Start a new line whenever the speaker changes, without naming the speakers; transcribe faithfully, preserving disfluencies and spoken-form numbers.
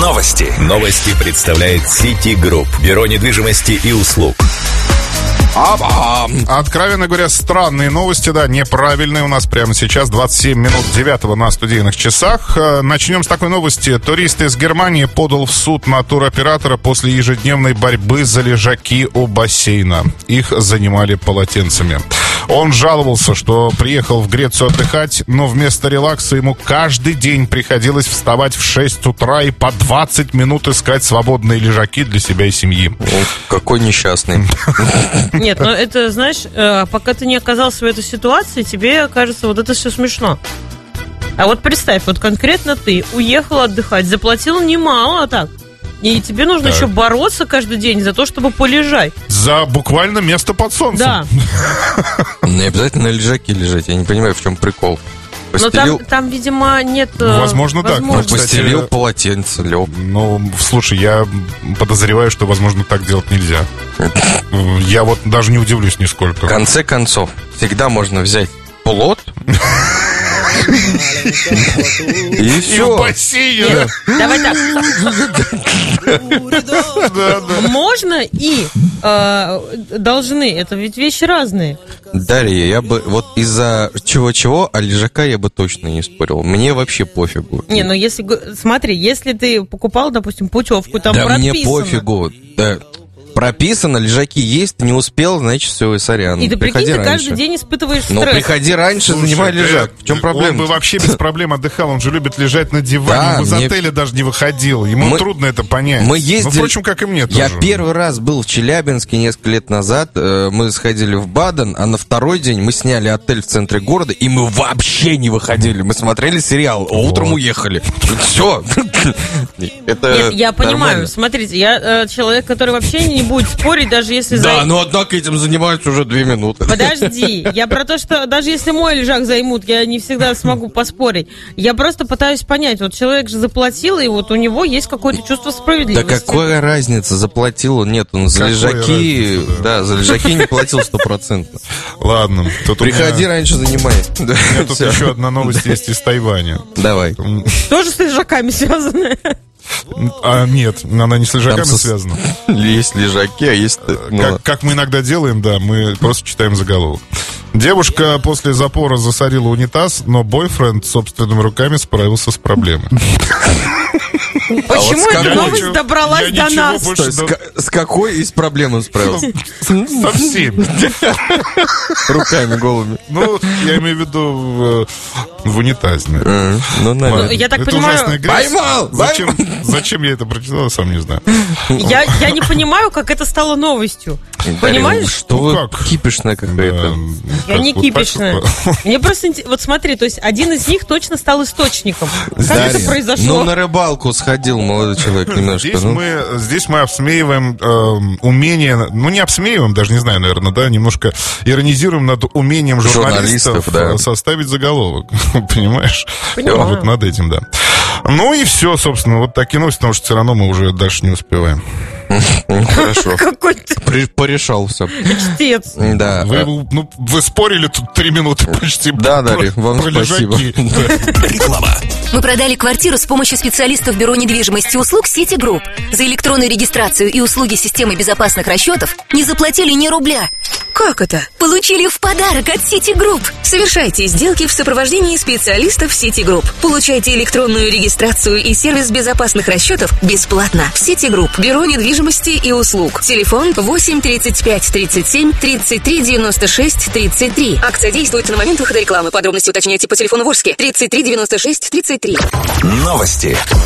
Новости. Новости представляет City Group. Бюро недвижимости и услуг.
А-ба! Откровенно говоря, странные новости, да, неправильные. У нас прямо сейчас двадцать семь минут девятого на студийных часах. Начнем с такой новости. Турист из Германии подал в суд на туроператора после ежедневной борьбы за лежаки у бассейна. Их занимали полотенцами. Он жаловался, что приехал в Грецию отдыхать, но вместо релакса ему каждый день приходилось вставать в шесть утра и по двадцать минут искать свободные лежаки для себя и семьи.
Какой несчастный.
Нет, но это, знаешь, пока ты не оказался в этой ситуации, тебе кажется, вот это все смешно. А вот представь, вот конкретно ты уехал отдыхать, заплатил немало так, и тебе нужно так. еще бороться каждый день за то, чтобы полежать.
За буквально место под солнцем.
Да.
Не обязательно на лежаке лежать, я не понимаю, в чем прикол.
Постелил... Но там, там, видимо, нет...
Возможно, так.
Ну, постелил полотенце, лег.
Ну, слушай, я подозреваю, что, возможно, так делать нельзя. Я вот даже не удивлюсь нисколько.
В конце концов, всегда можно взять плот... И все.
Нет, давай так. Можно и э, должны. Это ведь вещи разные.
Дарья, я бы вот из-за чего-чего, а лежака я бы точно не спорил. Мне вообще пофигу.
Не, ну если, смотри, если ты покупал, допустим, путевку, там
да
прописано.
Мне пофигу, да. Прописано, лежаки есть, не успел, значит, все, и сорян.
И ты, прикинь, ты каждый день испытываешь стресс.
Ну, приходи раньше, Слушай, занимай лежак. В чем проблема?
Он бы вообще без проблем отдыхал, он же любит лежать на диване. Да, он из мне... отеля даже не выходил. Ему мы... трудно это понять.
Мы ездили...
Ну, впрочем, как и мне тоже.
Я первый раз был в Челябинске несколько лет назад. Мы сходили в Баден, а на второй день мы сняли отель в центре города, и мы вообще не выходили. Мы смотрели сериал, а утром вот. уехали. Все.
Нет, я понимаю. Смотрите, я человек, который вообще не будет спорить, даже если...
Да, за... но однако этим занимаются уже две минуты.
Подожди, я про то, что даже если мой лежак займут, я не всегда смогу поспорить. Я просто пытаюсь понять, вот человек же заплатил, и вот у него есть какое-то чувство справедливости.
Да какая разница, заплатил он, нет, он за Какой лежаки, разница, да. да, за лежаки не платил сто процентов.
Ладно.
Приходи меня... раньше, занимай.
У меня тут еще одна новость есть из Тайваня.
Давай.
Тоже с лежаками связанная?
А нет, она не с лежаками со... связана.
Есть лежаки, а есть...
Ну... Как, как мы иногда делаем, да, мы просто читаем заголовок. Девушка после запора засорила унитаз, но бойфренд собственными руками справился с проблемой.
Почему а вот эта новость ничего, добралась до нас?
Больше с, до... с какой из проблем он справился?
Со всеми.
Руками голыми.
Ну, я имею в виду в, в унитазе.
Uh, ну,
ну, я так
это
понимаю...
Поймал!
Зачем, зачем я это прочитал, сам не знаю.
Я, я не понимаю, как это стало новостью. Понимаешь?
Что
ну,
как? Кипишная какая-то.
Я не вот кипишная. Мне просто интересно... Вот смотри, то есть один из них точно стал источником. Как
Дарья,
это произошло?
Ну, на рыбалку сходил молодой человек немножко.
Здесь,
ну.
мы, здесь мы обсмеиваем э, умение... Ну, не обсмеиваем, даже не знаю, наверное, да, немножко иронизируем над умением журналистов, журналистов да. составить заголовок. Понимаешь?
Понимаю.
Вот над этим, да. Ну и все, собственно, вот такие новости, потому что все равно мы уже дальше не успеваем.
Хорошо.
Какой ты...
Порешал все.
Чтец.
Да.
Вы, ну, вы спорили тут три минуты почти.
Да, Дарья, вам спасибо.
Реклама.
Мы продали квартиру с помощью специалистов Бюро недвижимости и услуг City Group. За электронную регистрацию и услуги системы безопасных расчетов не заплатили ни рубля. Как это? Получили в подарок от City Group. Совершайте сделки в сопровождении специалистов City Group. Получайте электронную регистрацию и сервис безопасных расчетов бесплатно. City Group. Бюро недвижимости и услуг. Телефон восемь тридцать пять тридцать семь тридцать три девяносто шесть тридцать три. Акция действует на момент выхода рекламы. Подробности уточняйте по телефону Волжский тридцать три девяносто шесть тридцать три.
Новости.